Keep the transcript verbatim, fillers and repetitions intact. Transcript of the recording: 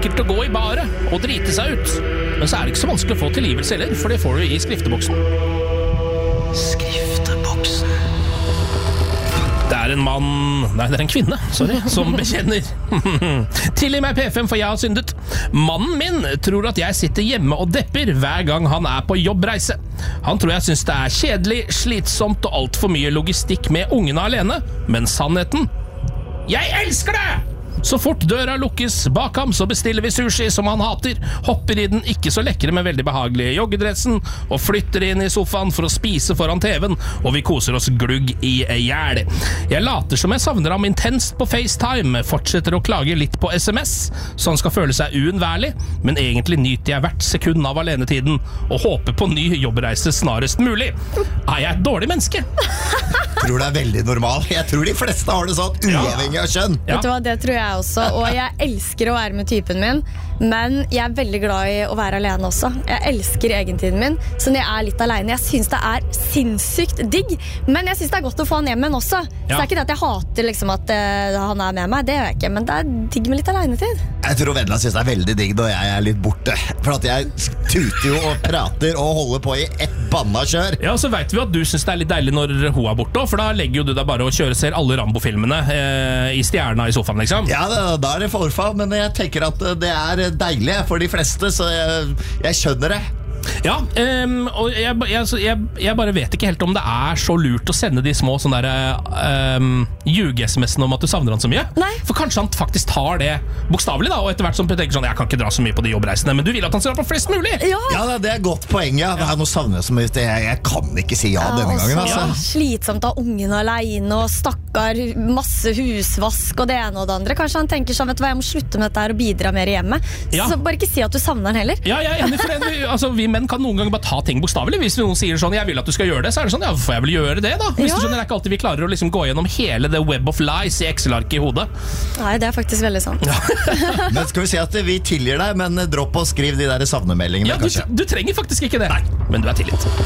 enkelt å gå i baret og drite seg ut. Men så er det ikke så vanskelig å få tilgivelse heller, for det får du i skrifteboksen. Skrifteboksen. Det er en mann, nei det er en kvinne, sorry, som bekjenner. Tilgi meg P fem, for jeg har syndet. Mannen min tror at jeg sitter hjemme og depper hver gang han er på jobbreise. Han tror jeg synes det er kjedelig, slitsomt og alt for mye logistikk med ungene alene. Men sannheten? Jeg elsker det! Så fort døra lukkes bak ham, så bestiller vi sushi som han hater, hopper i den ikke så lekre, men veldig behagelige joggedressen, og flytter inn i sofaen for å spise foran T V-en, og vi koser oss glugg i hjel. Jeg later som jeg savner ham intenst på FaceTime, fortsetter å klage litt på S M S, så han skal føle seg uunnværlig, men egentlig nyter jeg hvert sekund av alenetiden, og håper på ny jobbreise snarest mulig. Er jeg et dårlig menneske? Jeg tror det er veldig normal. Jeg tror de fleste har det sånn, uavhengig av kjønn. Ja. Vet du hva, det tror jeg også, og jeg elsker å være med typen min, men jeg er veldig glad i å være alene også. Jeg elsker egentiden min, så når jeg er litt alene, jeg synes det er sinnssykt digg, men jeg synes det er godt å få han hjem igjen også. Ja. Så det er ikke det at jeg hater liksom, at uh, han er med meg, det gjør jeg ikke, men det er digg med litt alenetid. Jeg tror Vendela synes det er veldig digg når jeg er litt borte, for at jeg tuter jo og prater og holder på i ett banna kjør. Ja, så vet vi at du synes det er litt deilig når hun er borte, for da legger jo du deg bare og kjører ser alle Rambo-filmene eh, i stjerna i sofaen, liksom. Ja, da, da er det forfall, men jeg tenker at det er deilig for de fleste, så jeg, jeg skjønner det. Ja, um, og jeg, jeg, jeg, jeg bare vet ikke helt om det er så lurt å sende de små sånne der um, ljuge-sms'ene om at du savner han så mye. Nei. For kanskje han faktisk tar det bokstavelig da, og etter hvert som tenker sånn, jeg kan ikke dra så mye på de jobbreisene, men du vil at han skal dra på flest mulig. Ja, ja det er godt poeng, ja. Ja. Nå savner jeg så mye, jeg, jeg kan ikke si ja, ja denne gangen. Altså. Ja. Slitsomt av ungen alene, og stakkar, masse husvask og det ene og det andre. Kanskje han tenker sånn, vet du hva, jeg må slutte med dette her og bidra mer i hjemmet. Ja. Så bare ikke si at du savner han heller. Ja, jeg er enig, for det, altså, vi menn kan noen ganger bare ta ting bokstavelig. Hvis noen sier sånn, jeg vil at du skal gjøre det, så er det sånn, ja, får jeg vel gjøre det da? Hvis ja. Du skjønner, det er ikke alltid vi klarer å liksom gå gjennom hele the web of lies i Excel-arket i hodet. Nei, det er faktisk veldig sant. Ja. Men skal vi si at vi tilgir deg, men dropp og skriv de der savnemeldingene, ja, du, kanskje. Du trenger faktisk ikke det. Nei, men du er tilgitt.